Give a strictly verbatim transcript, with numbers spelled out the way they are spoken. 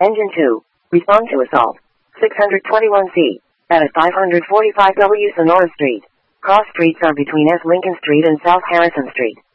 Engine two. Respond to assault. six twenty-one C. At five forty-five W Sonora Street. Cross streets are between S. Lincoln Street and South Harrison Street.